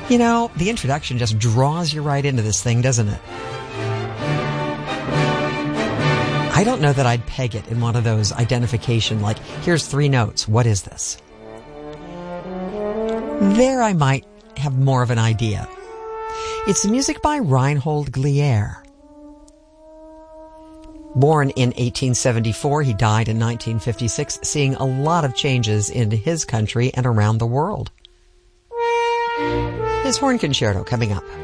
You know, the introduction just draws you right into this thing, doesn't it? I don't know that I'd peg it in one of those identification, like, here's 3 notes, what is this? There I might have more of an idea. It's music by Reinhold Glier. Born in 1874, he died in 1956, seeing a lot of changes in his country and around the world. His horn concerto coming up.